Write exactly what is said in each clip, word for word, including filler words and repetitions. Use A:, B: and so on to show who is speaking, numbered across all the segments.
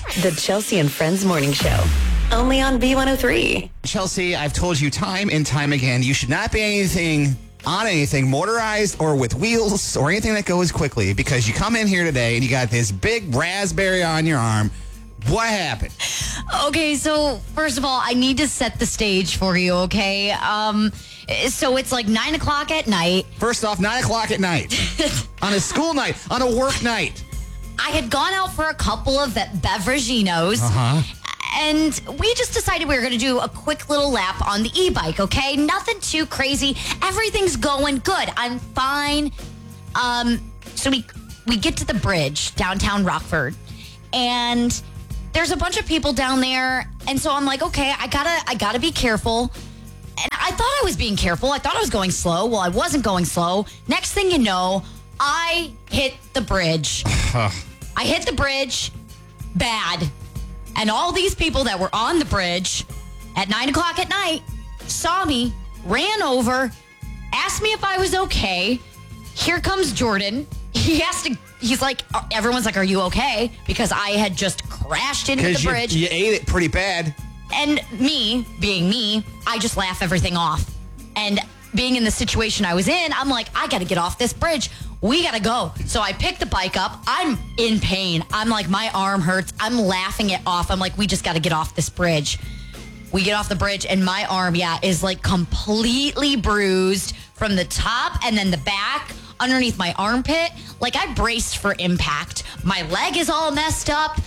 A: The Chelsea and Friends Morning Show. Only on B one oh three.
B: Chelsea, I've told you time and time again, you should not be anything on anything motorized or with wheels or anything that goes quickly, because you come in here today and you got this big raspberry on your arm. What happened?
C: Okay, so first of all, I need to set the stage for you, okay? Um, so it's like nine o'clock at night.
B: First off, nine o'clock at night. On a school night, on a work night.
C: I had gone out for a couple of be- beveraginos.
B: Uh-huh.
C: And we just decided we were going to do a quick little lap on the e-bike, okay? Nothing too crazy. Everything's going good. I'm fine. Um, so we we get to the bridge downtown Rockford, and there's a bunch of people down there. And so I'm like, okay, I gotta I gotta be careful. And I thought I was being careful. I thought I was going slow. Well, I wasn't going slow. Next thing you know, I hit the bridge. I hit the bridge bad. And all these people that were on the bridge at nine o'clock at night saw me, ran over, asked me if I was okay. Here comes Jordan. He has to, he's like, everyone's like, are you okay? Because I had just crashed into the
B: you,
C: bridge.
B: you ate it pretty bad.
C: And me, being me, I just laugh everything off. And being in the situation I was in, I'm like, I got to get off this bridge. We got to go. So I pick the bike up. I'm in pain. I'm like, my arm hurts. I'm laughing it off. I'm like, we just got to get off this bridge. We get off the bridge and my arm, yeah, is like completely bruised from the top and then the back underneath my armpit. Like I braced for impact. My leg is all messed up.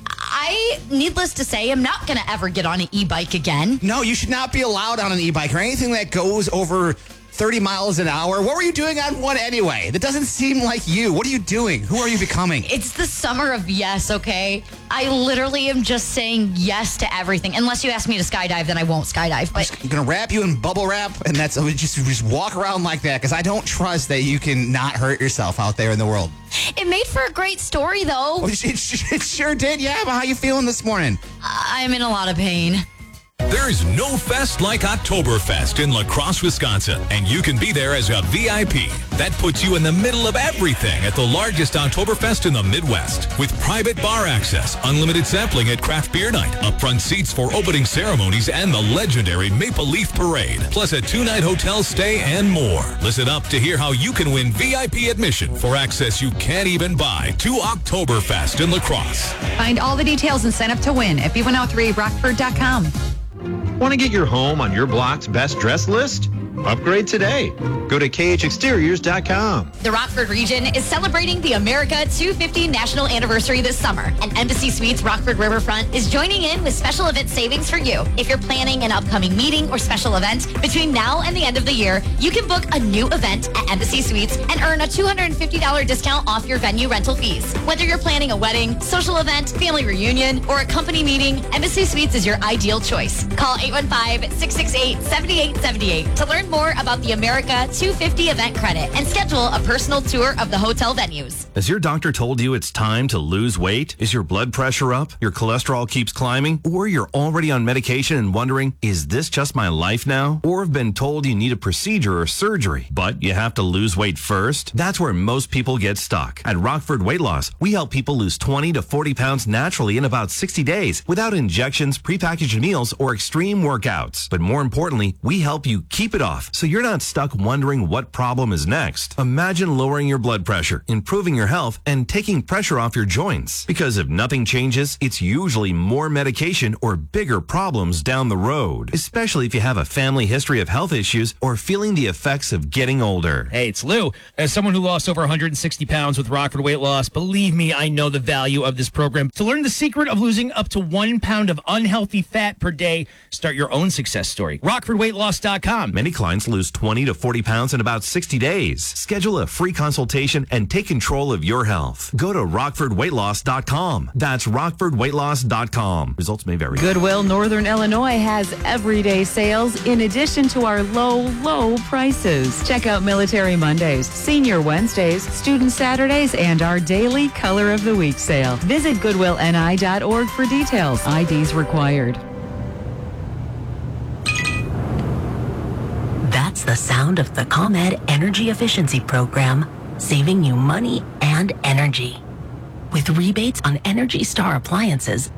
C: I, needless to say, am not going to ever get on an e-bike again.
B: No, you should not be allowed on an e-bike or anything that goes over thirty miles an hour. What were you doing on one anyway? That doesn't seem like you. What are you doing? Who are you becoming?
C: It's the summer of yes, okay? I literally am just saying yes to everything. Unless you ask me to skydive, then I won't skydive. But
B: I'm going to wrap you in bubble wrap, and that's just, just walk around like that, because I don't trust that you can not hurt yourself out there in the world.
C: It made for a great story, though.
B: It, it, it sure did, yeah. But how you feeling this morning?
C: I'm in a lot of pain.
D: There's no fest like Oktoberfest in La Crosse, Wisconsin, and you can be there as a V I P. That puts you in the middle of everything at the largest Oktoberfest in the Midwest. With private bar access, unlimited sampling at Craft Beer Night, upfront seats for opening ceremonies, and the legendary Maple Leaf Parade, plus a two-night hotel stay and more. Listen up to hear how you can win V I P admission for access you can't even buy to Oktoberfest in La Crosse.
E: Find all the details and sign up to win at B one oh three rockford dot com.
F: Want to get your home on your block's best dress list? Upgrade today. Go to K H exteriors dot com.
C: The Rockford region is celebrating the America two fifty National Anniversary this summer, and Embassy Suites Rockford Riverfront is joining in with special event savings for you. If you're planning an upcoming meeting or special event between now and the end of the year, you can book a new event at Embassy Suites and earn a two hundred fifty dollars discount off your venue rental fees. Whether you're planning a wedding, social event, family reunion, or a company meeting, Embassy Suites is your ideal choice. Call eight one five, six six eight, seven eight seven eight to learn more about the America two fifty event credit and schedule a personal tour of the hotel venues.
G: Has your doctor told you it's time to lose weight? Is your blood pressure up? Your cholesterol keeps climbing? Or you're already on medication and wondering, is this just my life now? Or have been told you need a procedure or surgery, but you have to lose weight first? That's where most people get stuck. At Rockford Weight Loss, we help people lose twenty to forty pounds naturally in about sixty days without injections, prepackaged meals, or extreme workouts. But more importantly, we help you keep it off so you're not stuck wondering what problem is next. Imagine lowering your blood pressure, improving your health, and taking pressure off your joints. Because if nothing changes, it's usually more medication or bigger problems down the road, especially if you have a family history of health issues or feeling the effects of getting older.
H: Hey, it's Lou. As someone who lost over one hundred sixty pounds with Rockford Weight Loss, believe me, I know the value of this program. To learn the secret of losing up to one pound of unhealthy fat per day, start your own success story. rockford weight loss dot com.
G: Many clients lose twenty to forty pounds in about sixty days. Schedule a free consultation and take control of your health. Go to rockford weight loss dot com. That's rockford weight loss dot com. Results may vary.
I: Goodwill Northern Illinois has everyday sales in addition to our low, low prices. Check out Military Mondays, Senior Wednesdays, Student Saturdays, and our daily Color of the Week sale. Visit goodwill n i dot org for details. I Ds required.
A: That's the sound of the ComEd Energy Efficiency Program, saving you money and energy.
J: with rebates on Energy Star appliances,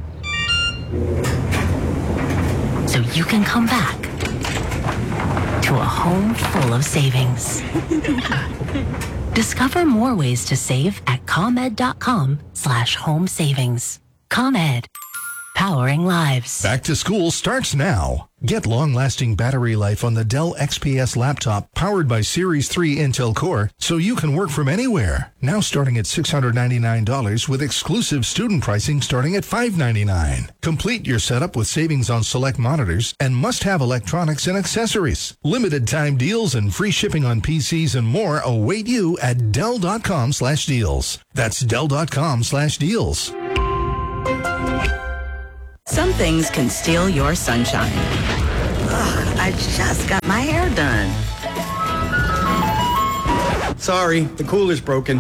J: so you can come back to a home full of savings. Discover more ways to save at ComEd.com slash home savings. ComEd, powering lives.
K: Back to school starts now. Get long-lasting battery life on the Dell X P S laptop powered by Series three Intel Core so you can work from anywhere. Now starting at six hundred ninety-nine dollars with exclusive student pricing starting at five hundred ninety-nine dollars. Complete your setup with savings on select monitors and must-have electronics and accessories. Limited time deals and free shipping on P Cs and more await you at Dell.com slash deals. That's Dell.com slash deals.
L: Some things can steal your sunshine. Ugh, I just got my hair done.
M: Sorry, the cooler's broken.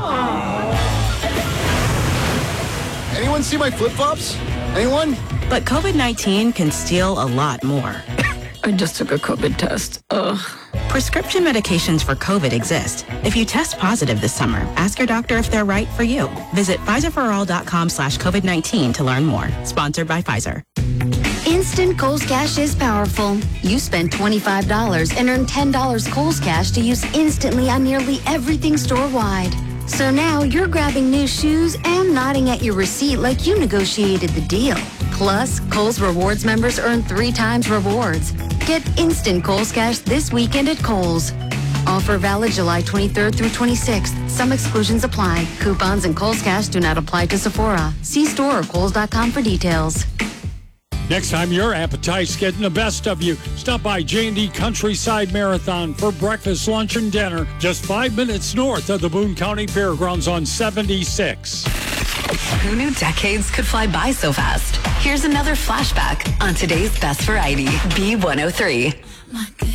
M: Anyone see my flip-flops? Anyone?
L: But COVID nineteen can steal a lot more.
N: I just took a COVID test. Ugh.
L: Prescription medications for COVID exist. If you test positive this summer, ask your doctor if they're right for you. Visit Pfizerforall.com slash COVID-19 to learn more. Sponsored by Pfizer.
O: Instant Kohl's Cash is powerful. You spend twenty-five dollars and earn ten dollars Kohl's Cash to use instantly on nearly everything store-wide. So now you're grabbing new shoes and nodding at your receipt like you negotiated the deal. Plus, Kohl's Rewards members earn three times rewards. Get instant Kohl's Cash this weekend at Kohl's. Offer valid July twenty-third through twenty-sixth. Some exclusions apply. Coupons and Kohl's Cash do not apply to Sephora. See store or Kohl's dot com for details.
P: Next time your appetite's getting the best of you, stop by J and D Countryside Marathon for breakfast, lunch, and dinner just five minutes north of the Boone County Fairgrounds on seventy-six.
Q: Who knew decades could fly by so fast? Here's another flashback on today's Best Variety, B one oh three.